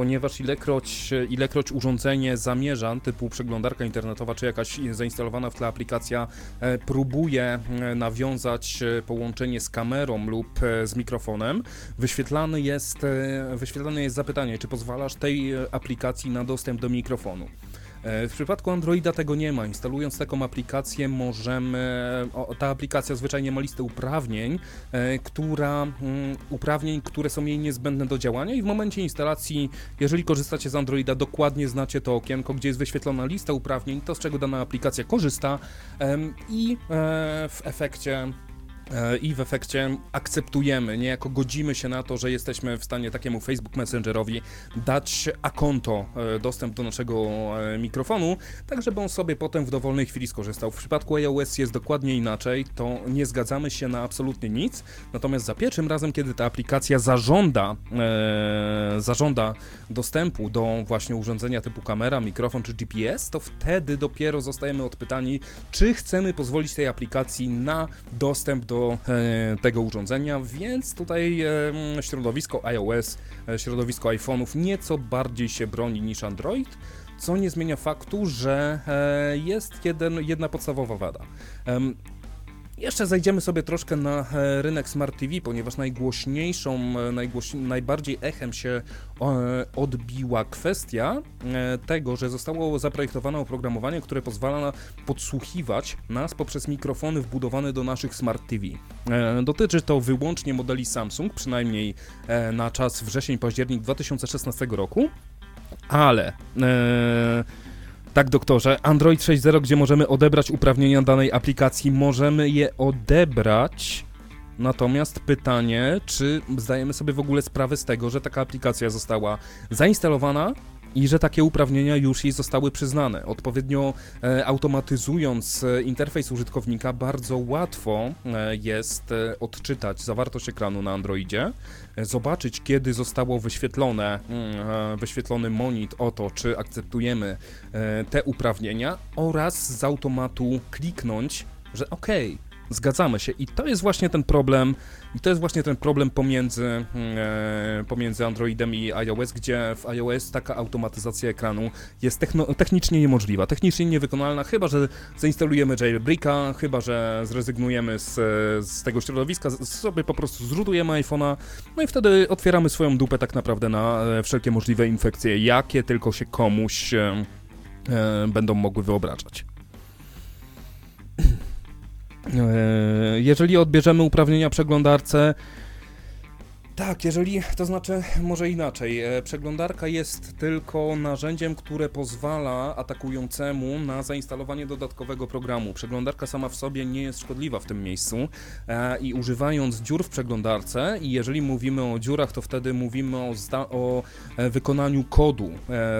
ponieważ ilekroć urządzenie zamierza, typu przeglądarka internetowa czy jakaś zainstalowana w tle aplikacja próbuje nawiązać połączenie z kamerą lub z mikrofonem, wyświetlane jest zapytanie, czy pozwalasz tej aplikacji na dostęp do mikrofonu. W przypadku Androida tego nie ma. Instalując taką aplikację ta aplikacja zwyczajnie ma listę uprawnień, które są jej niezbędne do działania i w momencie instalacji, jeżeli korzystacie z Androida, dokładnie znacie to okienko, gdzie jest wyświetlona lista uprawnień, to z czego dana aplikacja korzysta i w efekcie akceptujemy, niejako godzimy się na to, że jesteśmy w stanie takiemu Facebook Messengerowi dać akonto dostęp do naszego mikrofonu, tak żeby on sobie potem w dowolnej chwili skorzystał. W przypadku iOS jest dokładnie inaczej, to nie zgadzamy się na absolutnie nic, natomiast za pierwszym razem, kiedy ta aplikacja zażąda dostępu do właśnie urządzenia typu kamera, mikrofon czy GPS, to wtedy dopiero zostajemy odpytani, czy chcemy pozwolić tej aplikacji na dostęp do tego urządzenia, więc tutaj środowisko iOS, środowisko iPhone'ów nieco bardziej się broni niż Android, co nie zmienia faktu, że jest jedna podstawowa wada. Jeszcze zajdziemy sobie troszkę na rynek Smart TV, ponieważ najbardziej echem się odbiła kwestia tego, że zostało zaprojektowane oprogramowanie, które pozwala podsłuchiwać nas poprzez mikrofony wbudowane do naszych Smart TV. Dotyczy to wyłącznie modeli Samsung, przynajmniej na czas wrzesień-październik 2016 roku, ale... Tak, doktorze, Android 6.0, gdzie możemy odebrać uprawnienia danej aplikacji, możemy je odebrać, natomiast pytanie, czy zdajemy sobie w ogóle sprawę z tego, że taka aplikacja została zainstalowana i że takie uprawnienia już jej zostały przyznane. Odpowiednio automatyzując interfejs użytkownika, bardzo łatwo jest odczytać zawartość ekranu na Androidzie, zobaczyć, kiedy zostało wyświetlony monit o to, czy akceptujemy te uprawnienia oraz z automatu kliknąć, że okej, zgadzamy się. I to jest właśnie ten problem, pomiędzy Androidem i iOS, gdzie w iOS taka automatyzacja ekranu jest technicznie niemożliwa, technicznie niewykonalna, chyba że zainstalujemy jailbreaka, chyba że zrezygnujemy z tego środowiska, sobie po prostu zrootujemy iPhone'a, no i wtedy otwieramy swoją dupę tak naprawdę na wszelkie możliwe infekcje, jakie tylko się komuś będą mogły wyobrażać. Jeżeli odbierzemy uprawnienia przeglądarce, to znaczy może inaczej, przeglądarka jest tylko narzędziem, które pozwala atakującemu na zainstalowanie dodatkowego programu. Przeglądarka sama w sobie nie jest szkodliwa w tym miejscu i używając dziur w przeglądarce, i jeżeli mówimy o dziurach, to wtedy mówimy o wykonaniu kodu,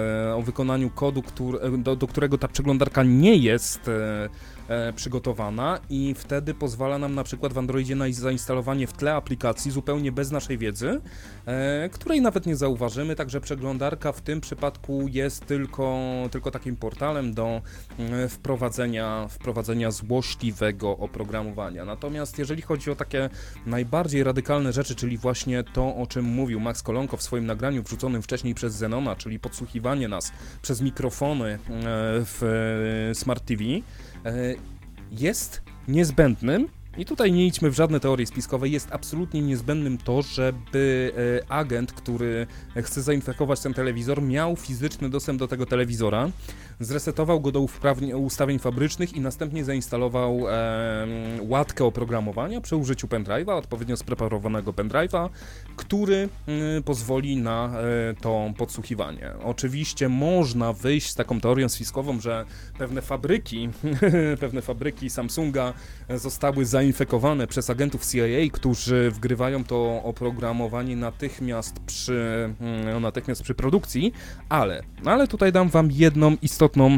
do którego ta przeglądarka nie jest przygotowana i wtedy pozwala nam na przykład w Androidzie na zainstalowanie w tle aplikacji zupełnie bez naszej wiedzy, której nawet nie zauważymy, także przeglądarka w tym przypadku jest tylko takim portalem do wprowadzenia złośliwego oprogramowania. Natomiast jeżeli chodzi o takie najbardziej radykalne rzeczy, czyli właśnie to, o czym mówił Max Kolonko w swoim nagraniu wrzuconym wcześniej przez Zenona, czyli podsłuchiwanie nas przez mikrofony w Smart TV, jest niezbędnym, i tutaj nie idźmy w żadne teorie spiskowe, jest absolutnie niezbędnym to, żeby agent, który chce zainfekować ten telewizor, miał fizyczny dostęp do tego telewizora, zresetował go do ustawień fabrycznych i następnie zainstalował łatkę oprogramowania przy użyciu pendrive'a, odpowiednio spreparowanego pendrive'a, który pozwoli na to podsłuchiwanie. Oczywiście można wyjść z taką teorią spiskową, że pewne fabryki Samsunga zostały zainfekowane przez agentów CIA, którzy wgrywają to oprogramowanie natychmiast przy produkcji, ale tutaj dam wam jedną istotną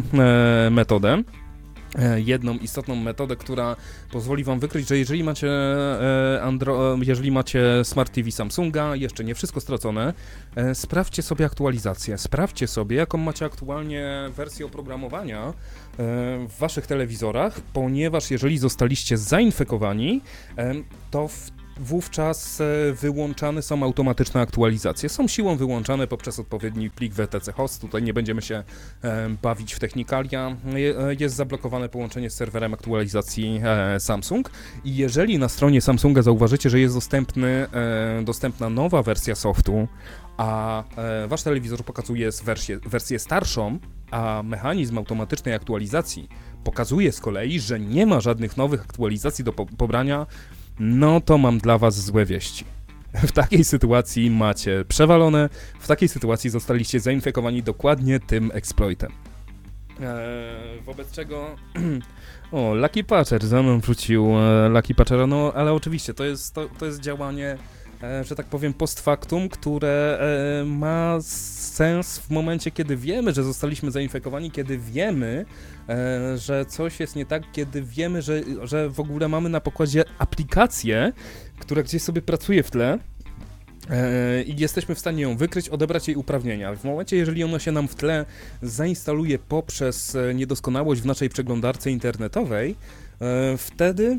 metodę, która pozwoli wam wykryć, że jeżeli macie Smart TV Samsunga, jeszcze nie wszystko stracone, sprawdźcie sobie aktualizację, sprawdźcie sobie, jaką macie aktualnie wersję oprogramowania w waszych telewizorach, ponieważ jeżeli zostaliście zainfekowani, to wówczas wyłączane są automatyczne aktualizacje. Są siłą wyłączane poprzez odpowiedni plik WTC host. Tutaj nie będziemy się bawić w technikalia. Jest zablokowane połączenie z serwerem aktualizacji Samsung i jeżeli na stronie Samsunga zauważycie, że jest dostępna nowa wersja softu, a wasz telewizor pokazuje wersję starszą, a mechanizm automatycznej aktualizacji pokazuje z kolei, że nie ma żadnych nowych aktualizacji do pobrania, no to mam dla was złe wieści. W takiej sytuacji macie przewalone, w takiej sytuacji zostaliście zainfekowani dokładnie tym exploitem. Wobec czego... O, Lucky Patcher, za mną wrzucił Lucky Patchera, no ale oczywiście to jest działanie, że tak powiem, post factum, które ma sens w momencie, kiedy wiemy, że zostaliśmy zainfekowani, kiedy wiemy, że coś jest nie tak, kiedy wiemy, że w ogóle mamy na pokładzie aplikację, która gdzieś sobie pracuje w tle i jesteśmy w stanie ją wykryć, odebrać jej uprawnienia. W momencie, jeżeli ono się nam w tle zainstaluje poprzez niedoskonałość w naszej przeglądarce internetowej, wtedy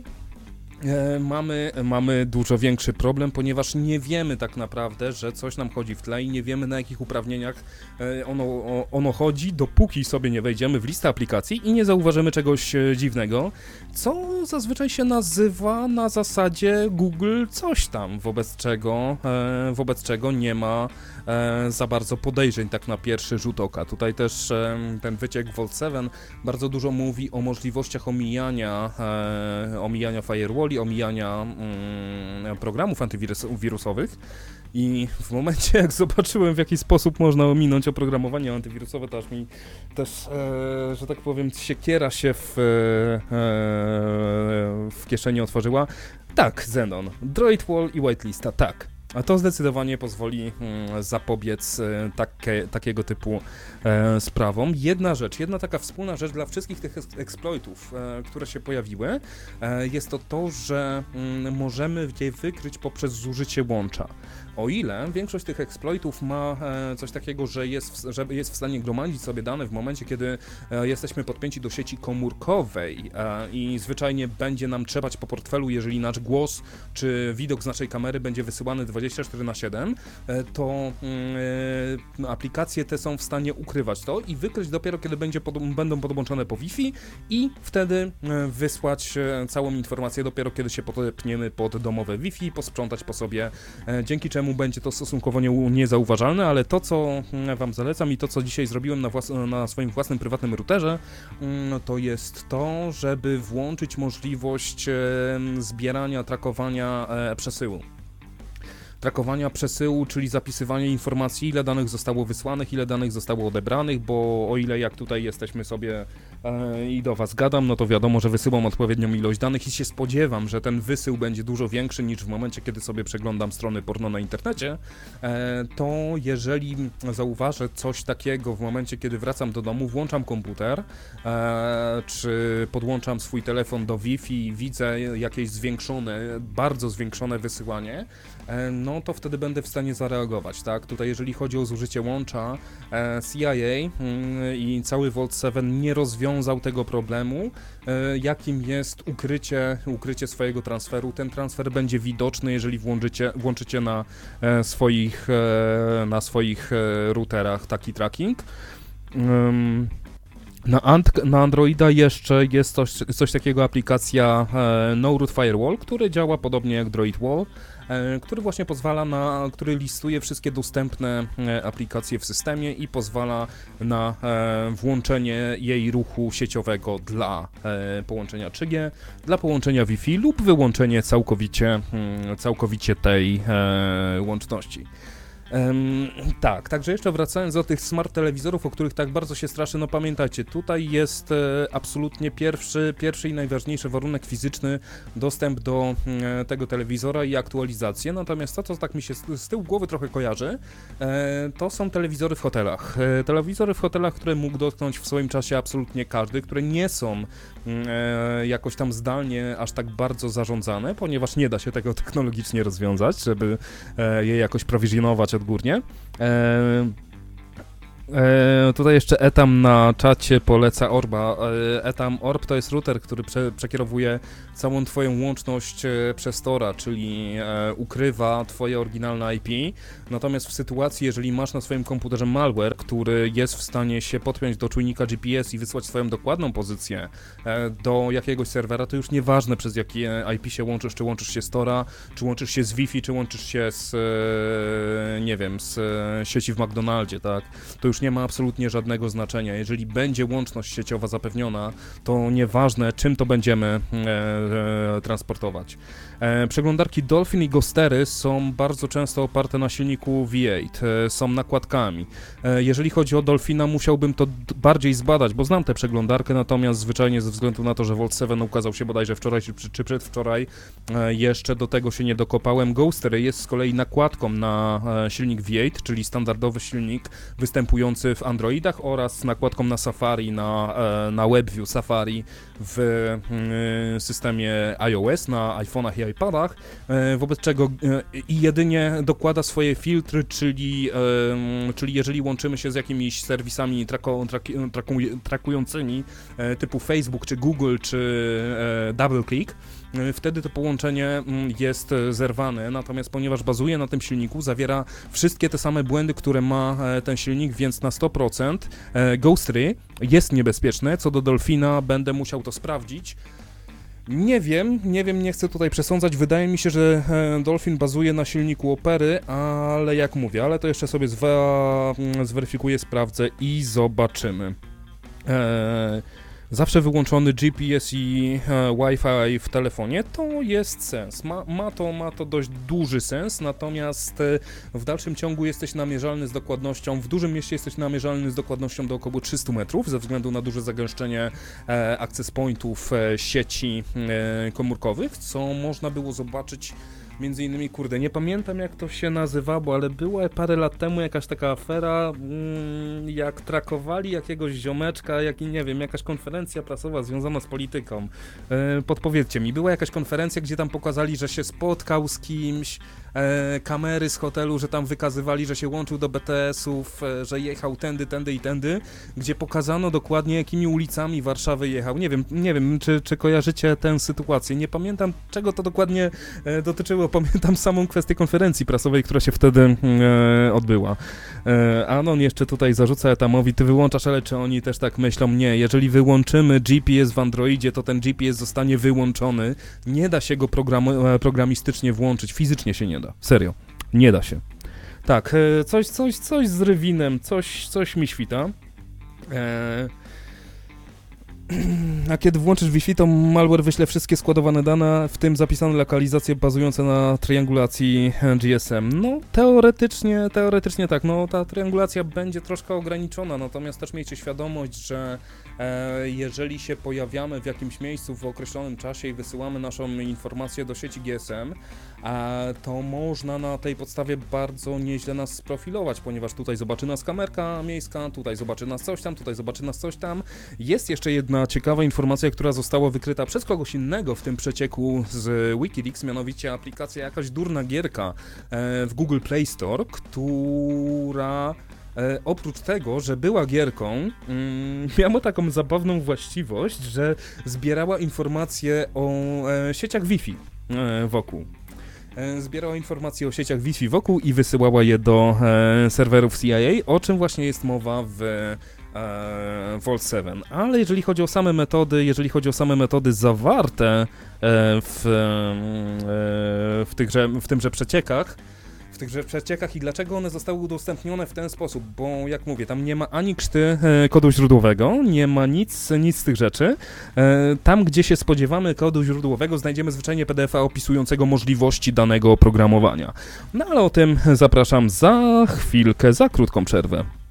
mamy dużo większy problem, ponieważ nie wiemy tak naprawdę, że coś nam chodzi w tle i nie wiemy, na jakich uprawnieniach ono chodzi, dopóki sobie nie wejdziemy w listę aplikacji i nie zauważymy czegoś dziwnego, co zazwyczaj się nazywa na zasadzie Google coś tam, wobec czego nie ma za bardzo podejrzeń tak na pierwszy rzut oka. Tutaj też ten wyciek Vault 7 bardzo dużo mówi o możliwościach omijania firewalli, omijania programów antywirusowych i w momencie, jak zobaczyłem, w jaki sposób można ominąć oprogramowanie antywirusowe, to aż mi też, że tak powiem, siekiera się w kieszeni otworzyła. Tak, Xenon, DroidWall i Whitelista, tak. A to zdecydowanie pozwoli zapobiec takiego typu sprawom. Jedna taka wspólna rzecz dla wszystkich tych exploitów, które się pojawiły, jest to, że możemy je wykryć poprzez zużycie łącza. O ile większość tych exploitów ma coś takiego, że jest w stanie gromadzić sobie dane w momencie, kiedy jesteśmy podpięci do sieci komórkowej i zwyczajnie będzie nam trzepać po portfelu, jeżeli nasz głos czy widok z naszej kamery będzie wysyłany 24/7, to aplikacje te są w stanie ukrywać to i wykryć dopiero, kiedy będą podłączone po Wi-Fi i wtedy wysłać całą informację dopiero, kiedy się podepniemy pod domowe Wi-Fi i posprzątać po sobie, dzięki czemu będzie to stosunkowo niezauważalne, ale to, co wam zalecam i to, co dzisiaj zrobiłem na swoim własnym prywatnym routerze, to jest to, żeby włączyć możliwość zbierania, trakowania przesyłu. Trakowania przesyłu, czyli zapisywanie informacji, ile danych zostało wysłanych, ile danych zostało odebranych, bo o ile jak tutaj jesteśmy sobie i do was gadam, no to wiadomo, że wysyłam odpowiednią ilość danych i się spodziewam, że ten wysył będzie dużo większy niż w momencie, kiedy sobie przeglądam strony porno na internecie, to jeżeli zauważę coś takiego w momencie, kiedy wracam do domu, włączam komputer, czy podłączam swój telefon do Wi-Fi i widzę jakieś bardzo zwiększone wysyłanie, no to wtedy będę w stanie zareagować, tak? Tutaj jeżeli chodzi o zużycie łącza, CIA i cały Vault 7 nie rozwiązał tego problemu, jakim jest ukrycie swojego transferu. Ten transfer będzie widoczny, jeżeli włączycie na swoich routerach taki tracking. Na Androida jeszcze jest coś takiego, aplikacja No Root Firewall, który działa podobnie jak DroidWall, który właśnie który listuje wszystkie dostępne aplikacje w systemie i pozwala na włączenie jej ruchu sieciowego dla połączenia 3G, dla połączenia Wi-Fi lub wyłączenie całkowicie tej łączności. Tak, także jeszcze wracając do tych smart telewizorów, o których tak bardzo się straszy, no pamiętajcie, tutaj jest absolutnie pierwszy i najważniejszy warunek fizyczny, dostęp do tego telewizora i aktualizację, natomiast to, co tak mi się z tyłu głowy trochę kojarzy, to są telewizory w hotelach. Telewizory w hotelach, które mógł dotknąć w swoim czasie absolutnie każdy, które nie są jakoś tam zdalnie aż tak bardzo zarządzane, ponieważ nie da się tego technologicznie rozwiązać, żeby je jakoś prowizjonować odgórnie. Tutaj jeszcze Etam na czacie poleca Orba. Etam Orb to jest router, który przekierowuje całą twoją łączność przez Tora, czyli ukrywa twoje oryginalne IP. Natomiast w sytuacji, jeżeli masz na swoim komputerze malware, który jest w stanie się podpiąć do czujnika GPS i wysłać swoją dokładną pozycję do jakiegoś serwera, to już nieważne przez jakie IP się łączysz, czy łączysz się z Tora, czy łączysz się z Wi-Fi, czy łączysz się z, nie wiem, z sieci w McDonaldzie, tak? To już nie ma absolutnie żadnego znaczenia. Jeżeli będzie łączność sieciowa zapewniona, to nieważne, czym to będziemy transportować. Przeglądarki Dolphin i Ghostery są bardzo często oparte na silniku V8, są nakładkami. Jeżeli chodzi o Dolphina, musiałbym to bardziej zbadać, bo znam tę przeglądarkę, natomiast zwyczajnie ze względu na to, że Volt 7 ukazał się bodajże wczoraj czy przedwczoraj, jeszcze do tego się nie dokopałem. Ghostery jest z kolei nakładką na silnik V8, czyli standardowy silnik występujący w Androidach oraz nakładką na Safari, na WebView Safari w systemie iOS, na iPhone'ach i iPadach, wobec czego i jedynie dokłada swoje filtry, czyli jeżeli łączymy się z jakimiś serwisami trakującymi typu Facebook, czy Google, czy DoubleClick, wtedy to połączenie jest zerwane, natomiast ponieważ bazuje na tym silniku, zawiera wszystkie te same błędy, które ma ten silnik, więc na 100% Ghostery jest niebezpieczne. Co do Dolphina, będę musiał to sprawdzić. Nie wiem, nie chcę tutaj przesądzać, wydaje mi się, że Dolphin bazuje na silniku Opery, ale jak mówię, ale to jeszcze sobie zweryfikuję, sprawdzę i zobaczymy. Zawsze wyłączony GPS i Wi-Fi w telefonie to jest sens, ma to dość duży sens, natomiast w dalszym ciągu jesteś namierzalny z dokładnością, w dużym mieście jesteś namierzalny z dokładnością do około 300 metrów ze względu na duże zagęszczenie access pointów sieci komórkowych, co można było zobaczyć między innymi, kurde, nie pamiętam jak to się nazywało, ale była parę lat temu jakaś taka afera, jak trakowali jakiegoś ziomeczka, nie wiem, jakaś konferencja prasowa związana z polityką. Podpowiedzcie mi, była jakaś konferencja, gdzie tam pokazali, że się spotkał z kimś, kamery z hotelu, że tam wykazywali, że się łączył do BTS-ów, że jechał tędy i tędy, gdzie pokazano dokładnie, jakimi ulicami Warszawy jechał. Nie wiem, czy kojarzycie tę sytuację. Nie pamiętam, czego to dokładnie dotyczyło. Pamiętam samą kwestię konferencji prasowej, która się wtedy odbyła. Anon jeszcze tutaj zarzuca Etamowi, ty wyłączasz, ale czy oni też tak myślą? Nie, jeżeli wyłączymy GPS w Androidzie, to ten GPS zostanie wyłączony. Nie da się go programistycznie włączyć, fizycznie się nie da. Serio, nie da się. Tak, coś z Rywinem, coś mi świta. A kiedy włączysz Wi-Fi, to malware wyśle wszystkie składowane dane, w tym zapisane lokalizacje bazujące na triangulacji GSM. No, teoretycznie tak, no ta triangulacja będzie troszkę ograniczona, natomiast też miejcie świadomość, że jeżeli się pojawiamy w jakimś miejscu w określonym czasie i wysyłamy naszą informację do sieci GSM, to można na tej podstawie bardzo nieźle nas sprofilować, ponieważ tutaj zobaczy nas kamerka miejska, tutaj zobaczy nas coś tam, tutaj zobaczy nas coś tam. Jest jeszcze jedna ciekawa informacja, która została wykryta przez kogoś innego w tym przecieku z Wikileaks, mianowicie aplikacja, jakaś durna gierka w Google Play Store, która oprócz tego, że była gierką, miała taką zabawną właściwość, że zbierała informacje o sieciach Wi-Fi wokół. Zbierała informacje o sieciach Wi-Fi wokół i wysyłała je do serwerów CIA, o czym właśnie jest mowa w Volt 7. Ale jeżeli chodzi o same metody zawarte w tymże przeciekach i dlaczego one zostały udostępnione w ten sposób, bo jak mówię, tam nie ma ani krzty kodu źródłowego, nie ma nic z tych rzeczy. Tam, gdzie się spodziewamy kodu źródłowego, znajdziemy zwyczajnie PDF-a opisującego możliwości danego oprogramowania. No ale o tym zapraszam za chwilkę, za krótką przerwę.